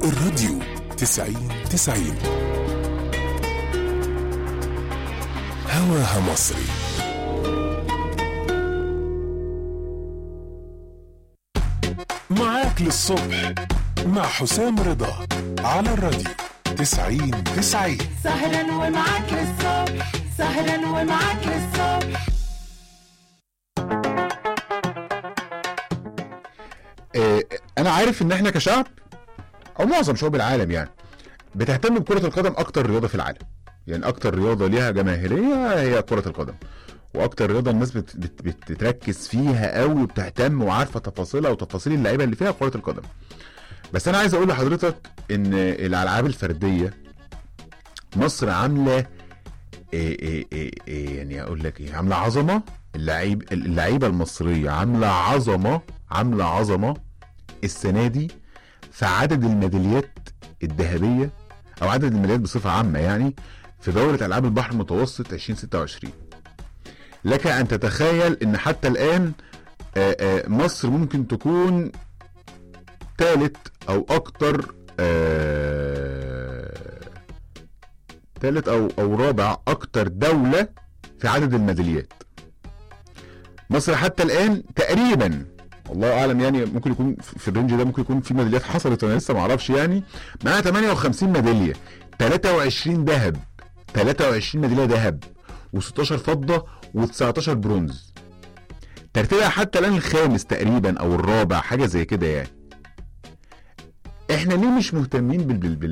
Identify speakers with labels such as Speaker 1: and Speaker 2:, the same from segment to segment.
Speaker 1: الراديو 90-90 هواها مصري. معاك للصبح مع حسام رضا على الراديو 90-90.
Speaker 2: سهرا ومعاك للصبح، سهرا ومعاك للصبح.
Speaker 3: انا عارف ان احنا كشعب او معظم شعوب العالم يعني بتهتم بكرة القدم اكتر رياضة في العالم. يعني اكتر رياضة ليها جماهيرية هي كرة القدم، واكتر رياضة الناس بتركز فيها قوي وبتهتم وعارفة تفاصيلها وتفاصيل اللعيبة اللي فيها كرة القدم. بس انا عايز اقول لحضرتك ان الالعاب الفردية مصر عاملة يعني اقول لك ايه، عاملة عظمة. اللعيبة المصرية عاملة عظمة السنة دي في عدد الميداليات الذهبية او عدد الميداليات بصفة عامة يعني في دورة العاب البحر المتوسط 2026. لك ان تتخيل ان حتى الان مصر ممكن تكون ثالث او اكتر، ثالث او رابع اكتر دولة في عدد الميداليات. مصر حتى الان تقريبا والله اعلم يعني ممكن يكون في الرينج ده، ممكن يكون في ميداليات حصلت انا لسه ما اعرفش يعني، معاها 58 ميداليه، 23 ذهب، 23 ميداليه ذهب و16 فضه و19 برونز. ترتيبها حتى الان الخامس تقريبا او الرابع حاجه زي كده يعني. احنا ليه مش مهتمين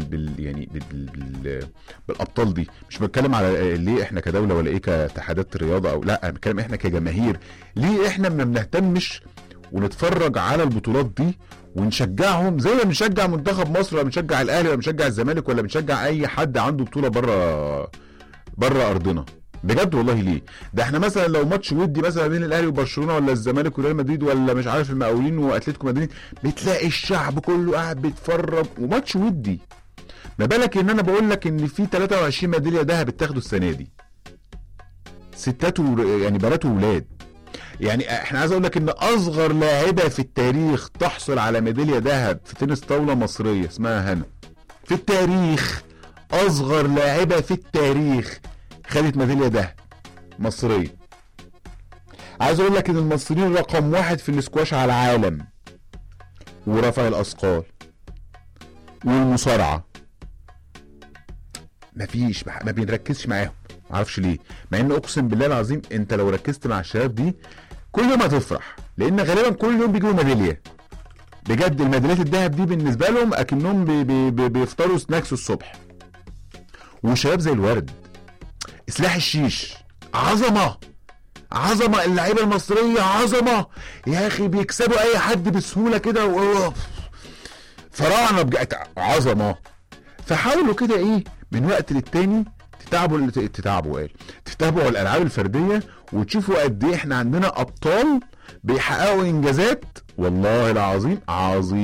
Speaker 3: بالابطال دي؟ مش بتكلم على ليه احنا كدوله ولا ايه كاتحادات رياضه او لا، انا بتكلم احنا كجماهير. ليه احنا ما بنهتمش ونتفرج على البطولات دي ونشجعهم زي ما بنشجع منتخب مصر ولا بنشجع الاهلي ولا بنشجع الزمالك ولا بنشجع اي حد عنده بطوله بره ارضنا؟ بجد والله ليه؟ ده احنا مثلا لو ماتش ودي مثلا بين الاهلي وبرشلونه ولا الزمالك وريال مدريد ولا مش عارف المقاولين واتلتيكو مدريد، بتلاقي الشعب كله قاعد بيتفرج وماتش ودي. ما بالك ان انا بقول لك ان في 23 ميداليه ذهب اتاخدوا السنه دي، ستات يعني بنات وولاد. يعني احنا عايز اقول لك ان اصغر لاعبه في التاريخ تحصل على ميداليه ذهب في تنس طاوله مصريه اسمها هنا. في التاريخ اصغر لاعبه في التاريخ خدت ميداليه ذهب مصريه. عايز اقول لك ان المصريين رقم 1 في الاسكواش على العالم ورفع الاثقال والمصارعه. ما بنركزش معاهم، معرفش ليه، مع ان اقسم بالله العظيم انت لو ركزت مع الشباب دي كل يوم هتفرح، لان غالبا كل يوم بيجيبوا ميداليه. بجد الميداليات الذهب دي بالنسبه لهم اكنهم بيفطروا سناكس الصبح. وشباب زي الورد، سلاح الشيش، عظمه اللعيبه المصريه عظمه يا اخي، بيكسبوا اي حد بسهوله كده فراعنه بجد، عظمه. فحاولوا كده ايه من وقت للتاني تتابعوا الالعاب الفرديه وتشوفوا قد ايه احنا عندنا ابطال بيحققوا انجازات والله العظيم عظيم.